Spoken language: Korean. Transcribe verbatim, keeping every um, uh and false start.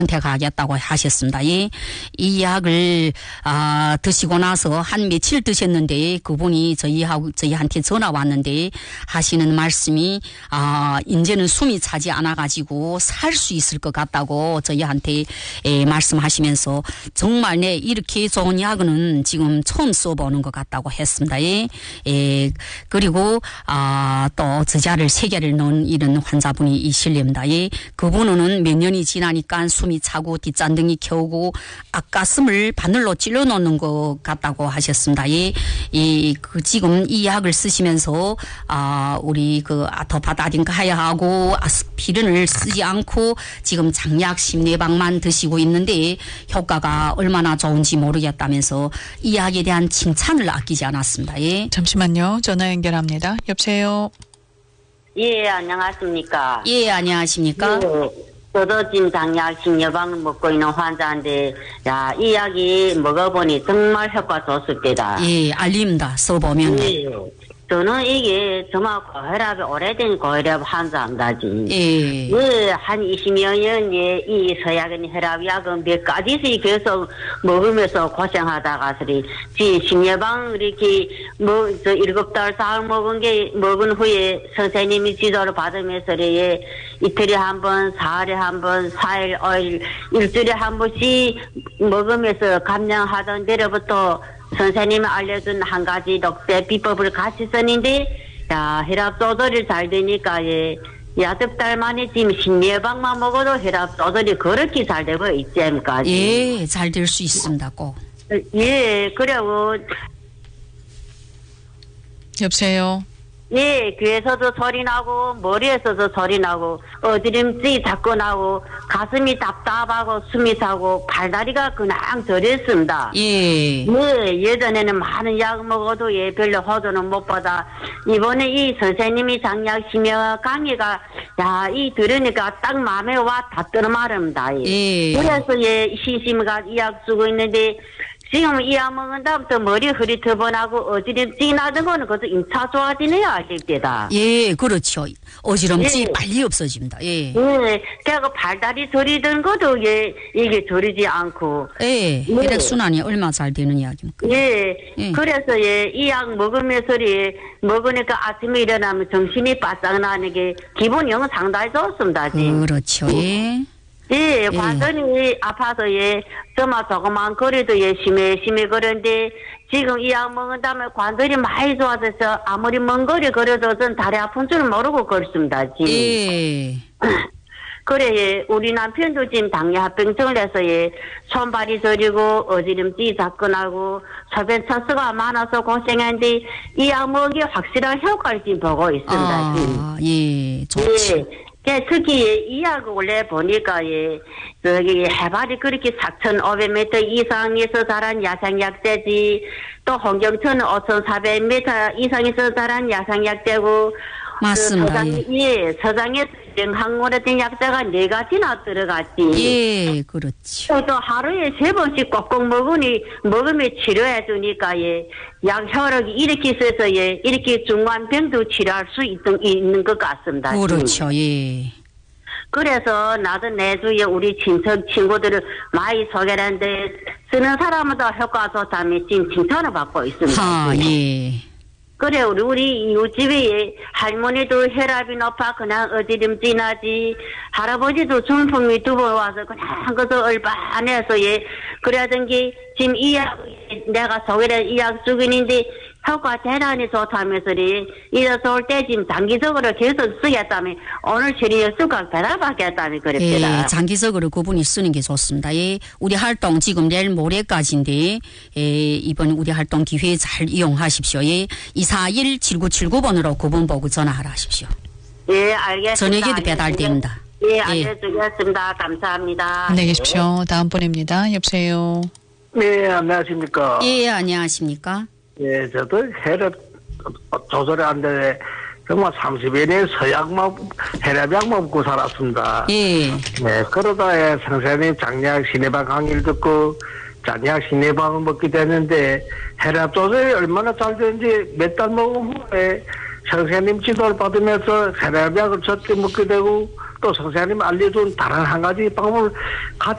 선택하겠다고 하셨습니다. 이, 이 약을 아, 드시고 나서 한 며칠 드셨는데 그분이 저희하고 저희한테 전화 왔는데 하시는 말씀이 아, 이제는 숨이 차지 않아 가지고 살 수 있을 것 같다고 저희한테 에, 말씀하시면서 정말 네 이렇게 좋은 약은 지금 처음 써보는 것 같다고 했습니다. 예. 예. 그리고 아, 또 저자를 세 개를 넣은 이런 환자분이 이실립니다. 예. 그분은 몇 년이 지나니까 숨이 차고 뒷잔등이 켜고 앞가슴을 바늘로 찔러 놓는 것 같다고 하셨습니다. 예. 이, 그 지금 이 약을 쓰시면서 아, 우리 그 아토파다딘 가야하고 아스피린을 쓰지 않고 지금 장약 심내방만 드시고 있는데 효과가 얼마나 좋은지 모르겠다면서 이 약에 대한 칭찬을 아끼지 않았습니다. 예. 잠시만요. 전화 연결합니다. 여보세요. 예, 안녕하십니까. 예, 안녕하십니까. 예, 저도 지금 장약 식여방을 먹고 있는 환자인데, 야, 이 약이 먹어보니 정말 효과 좋습니다. 예, 알립니다. 써보면. 예, 저는 이게 정말 고혈압이 오래된 고혈압 환자입니다. 예. 예, 한 이십여 년에 이 서약은 혈압약은 몇 가지씩 계속 먹으면서 고생하다가 서리 지 식여방 이렇게 뭐 저 일곱 달 살 먹은 게 먹은 후에 선생님이 지도를 받으면서 예, 이틀에 한 번, 사흘에 한 번, 사일, 오일, 일주일에 한 번씩 먹으면서 감량하던 데로부터 선생님이 알려준 한 가지 녹색 비법을 같이 썼는데, 야, 혈압 조절이 잘 되니까, 예, 여덟 달 만에 지금 식여방만 먹어도 혈압 조절이 그렇게 잘 되고 있지 않습니까? 예, 잘 될 수 있습니다, 꼭. 예, 그리고, 여보세요. 예, 귀에서도 소리 나고, 머리에서도 소리 나고, 어지럼증이 자꾸 나고, 가슴이 답답하고, 숨이 차고, 발다리가 그냥 저렸습니다. 예. 예, 예전에는 많은 약 먹어도 예, 별로 호도는 못 받아. 이번에 이 선생님이 장약 심여 강의가, 야, 이 들으니까 딱 마음에 와 닿더라 말입니다. 예. 예. 그래서 예, 시심가 이 약 쓰고 있는데, 지금 이 약 먹은 다음부터 머리 흐릿해번하고 어지럼증이 나던 거는 그것도 임차 좋아지네요, 아실때다. 예, 그렇죠. 어지럼증이 예. 빨리 없어집니다. 예. 예, 그리고 발다리 저리던 것도 예, 이게 저리지 않고. 예, 예. 혈액순환이 얼마나 잘 되는 이야기입니까? 예, 예. 그래서 예, 이 약 먹으면서 예, 먹으니까 아침에 일어나면 정신이 바짝 나는 게 기분이 영 상당히 좋습니다. 지금. 그렇죠. 예. 예, 관절이 아파서 예, 정말 조그만 거리도 예, 심해, 심해 그런데 지금 이 약 먹은 다음에 관절이 많이 좋아져서 아무리 먼 거리 걸어도 전 다리 아픈 줄 모르고 걸습니다. 지금. 예. 그래, 예, 우리 남편도 지금 당뇨합병증을 해서 예, 손발이 저리고 어지럼증이 자꾸 나고 소변 차수가 많아서 고생했는데 이 약 먹은 게 확실한 효과를 지금 보고 있습니다. 아, 예, 좋지. 예. 예, 특히 이 약 원래 보니까 예, 저기 해발이 그렇게 사천오백 미터 이상에서 자란 야생약재지 또 홍경천은 오천사백 미터 이상에서 자란 야생약재고 맞습니다. 그 서장, 예, 서장에 항모라된 약재가 네 가지나 들어갔지. 예, 그렇죠. 또 하루에 세 번씩 꼭꼭 먹으니 먹으면 치료해 주니까 예, 약 혈액이 이렇게 있어서 예, 이렇게 중한 병도 치료할 수 있던 있는 것 같습니다. 그렇죠. 예. 그래서 나도 내 주위에 우리 친척 친구들을 많이 소개를 하는데 쓰는 사람마다 효과 좋다며 지금 칭찬을 받고 있습니다. 아, 예. 그래, 우리, 우리 이웃집에 할머니도 혈압이 높아 그냥 어지럼증 나지, 할아버지도 중풍이 두 번 와서 그냥 그저 얼반해서 예, 그러던 게 지금 이 약, 내가 소개를 이 약 주긴인데 효과 대단히 좋다면서리, 이래서 올 때 지금 장기적으로 계속 쓰겠다며, 오늘 실의에 수각 배달받겠다며 그랬더라. 예, 장기적으로 그분이 쓰는 게 좋습니다. 예, 우리 활동 지금 내일 모레까지인데, 예, 이번 우리 활동 기회 잘 이용하십시오. 예, 이사일 칠구칠구 번으로 그분 보고 전화하라 하십시오. 예, 알겠습니다. 저녁에도 배달됩니다. 예, 예. 알려주겠습니다. 감사합니다. 안녕히 계십시오. 다음 분입니다. 여보세요. 네, 안녕하십니까. 예, 안녕하십니까. 예, 저도 혈압 조절이 안 되네. 정말 삼십여 년 서약만, 혈압약 먹고 살았습니다. 예. 네, 그러다 예, 선생님 장약 신해방 강의를 듣고 장약 신해방을 먹게 됐는데 혈압 조절이 얼마나 잘 되는지 몇 달 먹은 후에 선생님 지도를 받으면서 혈압약을 적게 먹게 되고 또 선생님 알려준 다른 한 가지 방법을 같이